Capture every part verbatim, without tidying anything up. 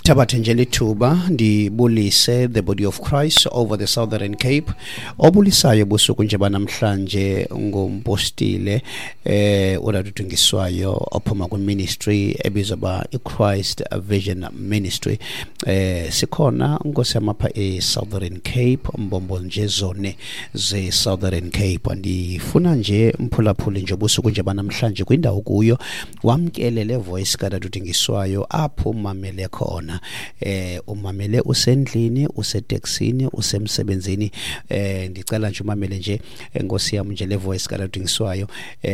Tabathe nje lithuba ndibulise the body of Christ over the Southern Cape obulisayo busuku nje banamhlanje ngompostile eh oladudungiswayo ophuma ku ministry ebizwa ba iChrist Vision Ministry eh sikhona Nkosi yamapha e Southern Cape mbombo nje zone ze Southern Cape ndifuna nje mphulaphuli nje busuku nje banamhlanje kwindawo kuyo wamkele le voice kadadudungiswayo apho mamele khona eh umamele usendlini usetaxini usemsebenzini eh ndicela nje umamele nje Nkosi yami nje le voice kadadungiswayo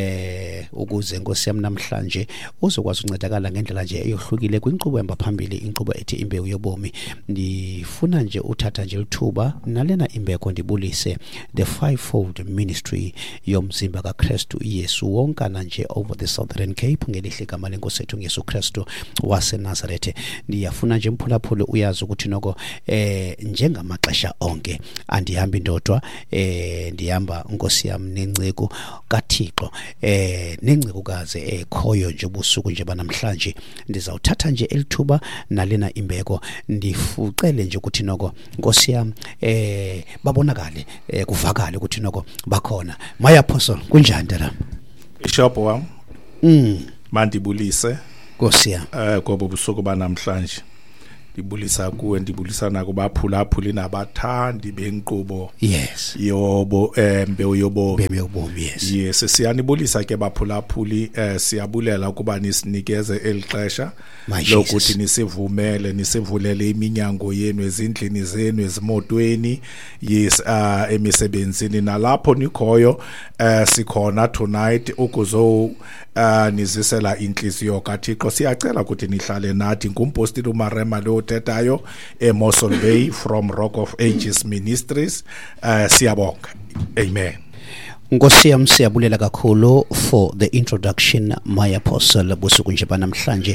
eh ukuze Nkosi yami namhlanje uzokwazi uncedakala ngendlela nje eyohlukile kwinkqubo emba phambili inkqubo ethi imbewu yobomi ndifuna nje uthatha nje lithuba nalena imbeko ndibulise the fivefold ministry yomzimba kaKristu Yesu wonkana nje over the Southern Cape ngelihle igama lenkosi yethu Yesu Kristu wase Nazareth ndiyafuna nje mphulaphuli uyazi ukuthi noko eh njengamaxesha onke andihamba indodwa eh ndihamba Nkosi yami nenciko kaThixo eh nencikukazi ekhoyo nje ubusuku nje banamhlanje ndizawuthatha nje elithuba nalena imbeko ndifucele nje ukuthi noko Nkosi yami eh babonakale eh, kuvakale ukuthi noko bakhona my apostle kunjani dala Bishop wami mm mandibulise Nkosi yami eh ngoba ubusuku banamhlanje ndibulisa kuwe ndibulisa nakubaphulaphuli nabathandi benkqubo yes yobo embewu yobo bebe yobomi yes yes siyanibulisa ke baphulaphuli eh siyabulela ukuba nisinikeze elixesha lokuthi nisivumele nisivulele iminyango yenu ezindlini zenu ezimotweni yes uh, emisebenzini nalapho nikhoyo uh, sikhona tonight ukuzo uh, nizisela inhliziyo kaThixo siyacela ukuthi nihlale nathi ngumpostile uMarema lo tetayo eMossel Bay from Rock of Ages Ministries uh, siyabonga amen. Nkosi yami siyabulela kakhulu for the introduction my apostle busuku nje banamhlanje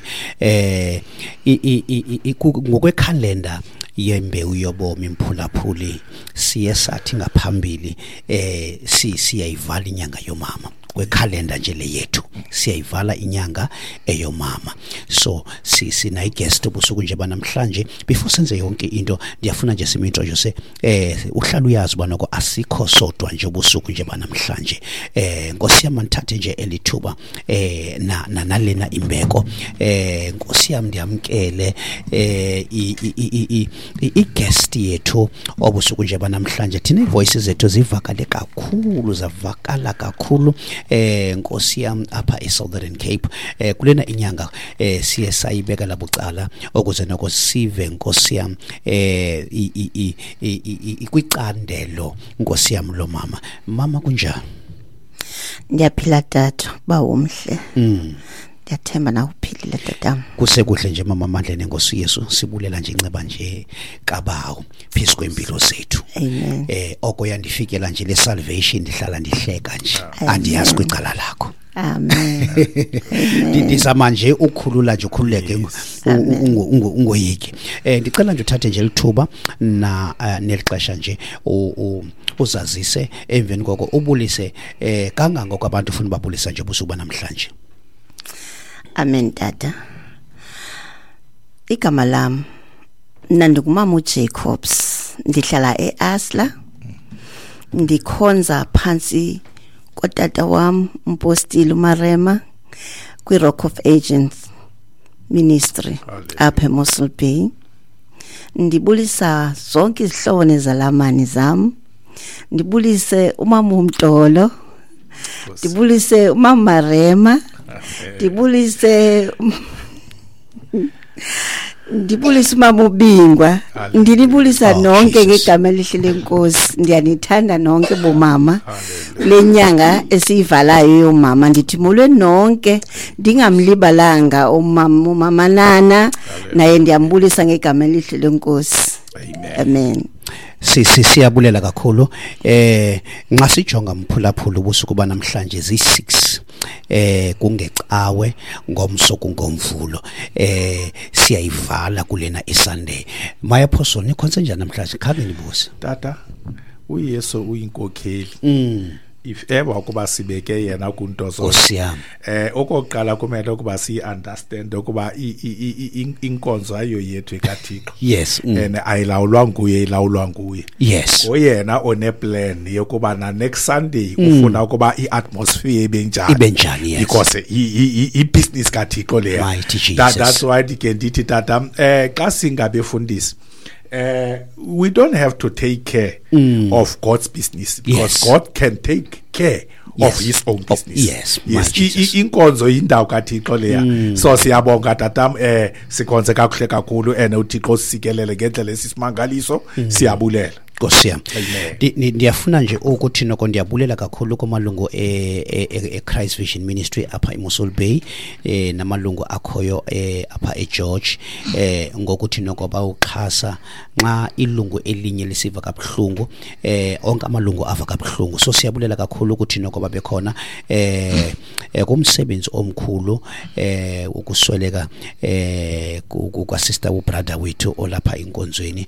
eh ngokwekhalenda yembewu yobomi mphulaphuli siye sathi ngaphambili eh si siyayivala inyanga yomama kwekhalenda nje le yethu siyayivala inyanga eyomama so si sina guest busuku nje banamhlanje before senze yonke into ndiyafuna nje simintroduce eh uhlala uyazi banoko asikho sodwa nje busuku nje banamhlanje eh Nkosi yami nithathe nje elithuba eh na nalena imbeko eh Nkosi yami ndiyamkele eh i i guest yethu obusuku nje banamhlanje thina voices zethu zivakale kakhulu zavakala kakhulu eh Nkosi yami apha eSouthern Cape eh kulena inyanga eh siye sayibeka labucala ukuze noko sive Nkosi yami eh i kwicandelo Nkosi yami lo mama mama kunjani ndiyaphila tata ba umhle mm ndiyathemba na uphilile tata kusekuhle nje mama Mandla nenkosi Yesu sibulela nje inceba nje kabawo phezulu kwempilo zethu amen eh oko yandifikela nje le salvation ndihlala ndihleka nje andiyazi kwicala lakho amen ndizama nje ukukhulula nje ukhululeke ungoyiki eh ndicela nje uthathe nje lithuba na nelixesha nje uzazise emveni koko ubulise eh kangangoko abantu ufuna babulisa nje busuku banamhlanje. Amen tata. Igama lami nandingumama uJacobs ndihlala eAsla ndikhonza phansi kotata wami umpostile uMarema kwi Rock of Ages Ministry apha eMossel Bay ndibulisa zonke izihlobo nezalamani zami ndibulise umama uMtolo ndibulise umama Marema ndibulise ndibulise mama ubingwa ndilibulisa nonke ngegama elihle lenkosi ndiyanithanda nonke bomama lenyanga esiyivalayo yomama ndithi mulwe nonke ndingamlibalanga umama umama Nana naye ndiyambulisa ngegama elihle lenkosi amen. Sisi siyabulela kakhulu eh nxa sijonga mphulaphula ubusuku banamhlanje zi six eh kungecawe ngomsuku ngomvulo eh siyayivala kulena iSunday my apostle nikhonse njani namhlanje khange nibuze tata uYesu uyinkokheli mm if ever kuba sibeke yena kunto zo eh okokuqala kumele ukuba si understand ukuba inkonzo ayo yethu kaThixo yes and ayilawulwa nguye ilawulwa nguye yes oyena one plan yokuba na next Sunday ufuna ukuba iatmosphere ibenjani ibenjani because i business kaThixo le that that's why ndikendithi tata eh xa singabefundisi Uh, we don't have to take care mm. of God's business because yes. God can take care yes. of his own business. Oh, yes, yes. Inkonzo indawo kaThixo leya. So siyabonga tatam eh sikhonze kakuhle kakhulu and uThixo sikelele ngendlela esisimangaliso siyabulela. Nkosi yami ndiyafuna nje ukuthi noko ndiyabulela kakhulu kumalungu e Christ Vision Ministry apha eMossel Bay eh namalungu akhoyo eh apha eGeorge eh ngokuthi noko bawuxhasa nxa ilungu elinye lisiva kabuhlungu eh onke amalungu ava kabuhlungu so siyabulela kakhulu ukuthi noko babe khona eh kumsebenzi omkhulu eh ukusweleka eh kwa sister ubrother wethu olapha inkonzweni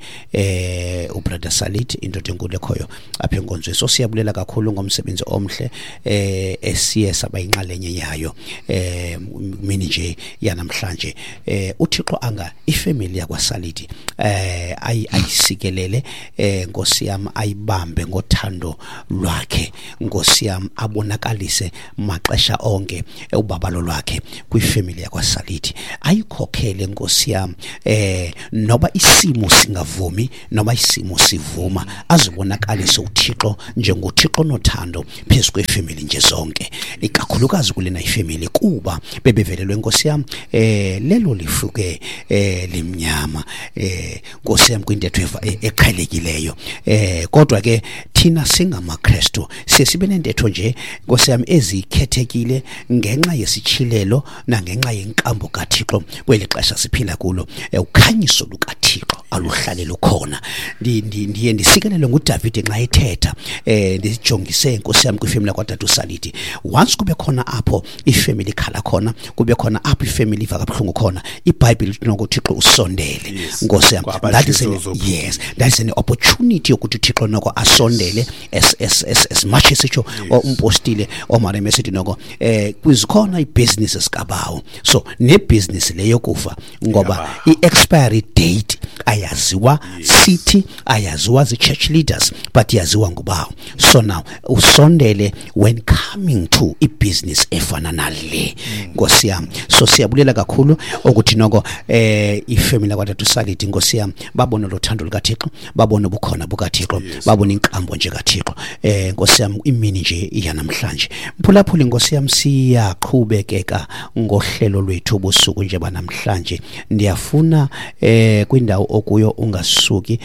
eh ubrother Sali into enkulu ekhoyo apha enkonzweni so siyabulela kakhulu ngomsebenzi omhle eh esiye saba inxalenye yayo eh mini nje yanamhlanje eh uThixo anga ifamily yakwaSalidi eh ayisikelele eh Nkosi yami ayibambe ngothando lwakhe Nkosi yami abonakalise maxesha onke ubabalo lwakhe kwifamily yakwaSalidi ayikhokhele Nkosi yami eh noba isimo singavumi noba isimo sivuma azibonakalise uThixo njengoThixo nothando phezu kwefamily nje zonke ikakhulukazi kulena ifamily kuba bebevelelwe Nkosi yami eh lelo lifuke eh limnyama eh Nkosi yami kwintetho eqhelekileyo eh kodwa ke thina singamaKristu sesibe nentetho nje Nkosi yami ezikhethekile ngenxa yesichilelo na ngenxa yenkambo kaThixo kweli xesha siphila kulo ukhanyiso lukaThixo aluhlale lukhona ndiye ndisikelele nguDavid nxa ethetha eh ndijongise Nkosi yami kwifamily kwaDadu uSalidi once kube khona apho ifamily khala khona kube khona apho ifamily iva kabuhlungu khona iBhayibheli lithi nokuThixo usondele Nkosi yami that is an, yes that is an opportunity yokuthi uThixo noko asondele as as as, as much as echo umpostile omare message noko eh kuzikhona ibusinesses kabawo so ne business leyo kufa ngoba iexpiry date ayaziwa city ayaziwa zi church leaders but yaziwa ngubawo so now usondele when coming to ibusiness efana nale Nkosi yami so siyabulela kakhulu ukuthi noko eh ifamily kwaDadu uSalidi Nkosi yami babona lothando lukaThixo babona ubukhona bukaThixo babona inkambo nje kaThixo eh Nkosi yami imini nje iyanamhlanje mphulaphuli Nkosi yami siyaqhubekeka ngohlelo lwethu obusuku nje banamhlanje ndiyafuna eh kwindawo okuyo ungasuki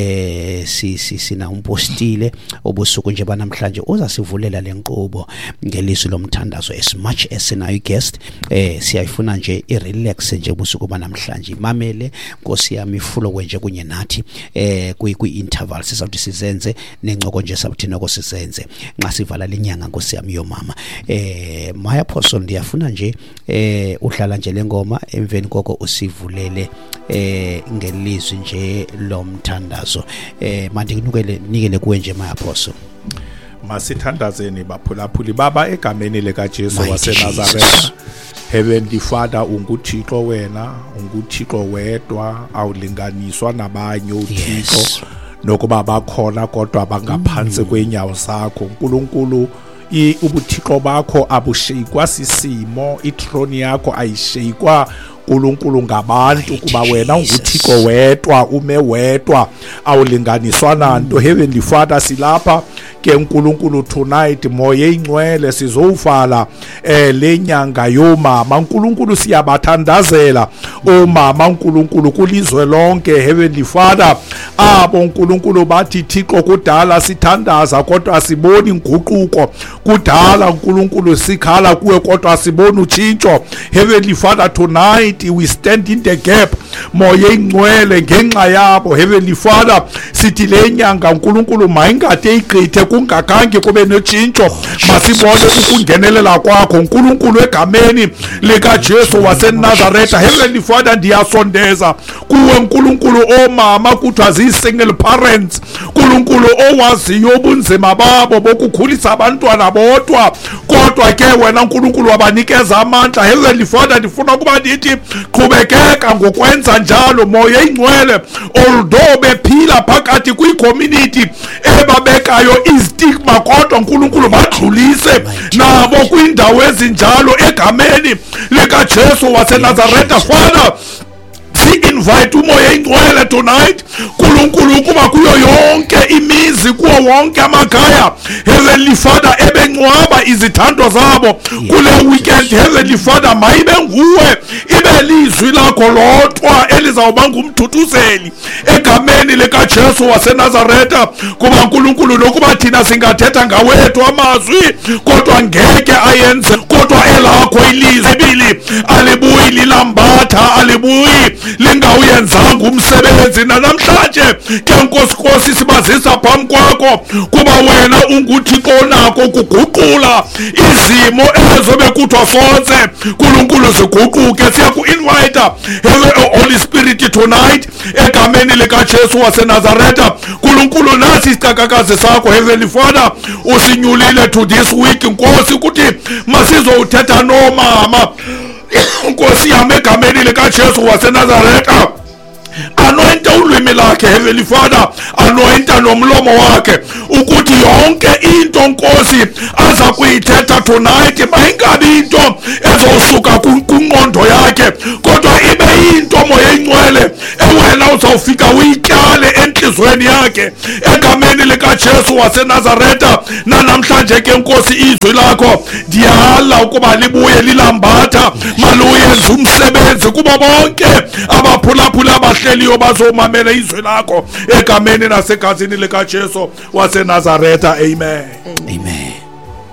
eh si sina umpostile obusuku nje banamhlanje uzasivulela lenqubo ngelizwi lomthandazo as much as sinayo guest eh siyayifuna nje irelax nje obusuku banamhlanje imamele Nkosi yami follow nje kunye nathi eh kwi interval sizawuthi sizenze nencoko nje sabuthi noko sizenze nxa sivala lenyanga Nkosi yami yomama eh my apostle ndiyafuna nje eh uhlala nje lengoma emveni koko usivulele eh ngelizwi nje lomthandazo eh mandikunikele nikele kuwe nje my apostle masithandazeni baphulaphuli baba egameni lika Jesu waseNazaretha Heavenly Father unguThixo wena unguThixo wedwa awulinganiswa nabanye uThixo nokuba bakhona kodwa bangaphansi kwenyawo zakho uNkulunkulu ubuthixo bakho abushayikwa sisimo ithrone yakho ayishayikwa uNkulunkulu ngabantu kuba wena unguThixo wedwa ume wedwa awulinganiswa nanto Heavenly Father silapha ke uNkulunkulu tonight moya ingcwele sizowuvala eh lenyanga yomama uNkulunkulu siyabathandazela omama uNkulunkulu kulizwe lonke Heavenly Father abo uNkulunkulu bathi Thixo kudala sithandaza kodwa asiboni inguquko kudala uNkulunkulu sikhala kuwe kodwa asiboni utshintsho Heavenly Father tonight we stand in the gap moya ingcwele ngenxa yabo Heavenly Father sithi lenyanga uNkulunkulu mayingade igqithe kungakange kube notshintsho masibone ukungenelela kwakho uNkulunkulu egameni lika Jesu waseNazaretha Heavenly Father ndiyasondeza kuwe uNkulunkulu omama kuthiwa zi single parents uNkulunkulu owaziyo ubunzima babo bokukhulisa abantwana bodwa, kodwa ke wena uNkulunkulu wabanikeza amandla. Heavenly Father, ndifuna ukuba ndithi qhubekeka ngokwenza njalo Moya Ingcwele, although bephila phakathi kwi-community ebabekayo istigma, kodwa uNkulunkulu badlulise nabo kwindawo ezinjalo egameni likaJesu waseNazaretha. Father, si-invite uMoya Ingcwele tonight uNkulunkulu ukuba kuyo yonke imizi, kuwo wonke amakhaya, Heavenly Father, ebengcwaba izithando zabo kule weekend, Heavenly Father, mayibe nguwe, ibe lizwi lakho lodwa elizawuba ngumthuthuzeli egameni likaJesu waseNazaretha. Kuba uNkulunkulu nokuba thina singathetha ngawethu amazwi, kodwa ngeke ayenze, kodwa elakho ilizwi alibuyi lilambatha, alibuyi lingawuyenzanga umsebenzi. Namhlanje ke Nkosi sibazisa phambi kwakho kuba wena unguThixo onako ukuguqula izimo ezobe kuthiwa sonke uNkulunkulu ziguquke. Siyaku-invite Holy Spirit tonight egameni likaJesu waseNazaretha. uNkulunkulu nasi isicakakazi sakho, Heavenly Father, usinyulile to this week Nkosi ukuthi masizowuthetha nomama. Nkosi yami egameni likaJesu waseNazaretha, anointa ulwimi lakhe, Heavenly Father, anointa nomlomo wakhe ukuthi yonke into Nkosi aza kuyithetha tonight mayingabi into ezosuka kunqondo yakhe, kodwa ibe into Moya Ingcwele ewena uzawufika uyityale enhlizweni yakhe egameni likaJesu waseNazaretha. Namhlanje ke Nkosi izwi lakho ndiyala ukuba libuye lilambatha, maluyenze umsebenzi kuba bonke abaphulaphula abahleliyo bazomamela izwi lakho egameni nasegazini likaJesu waseNazaretha. Amen. Amen.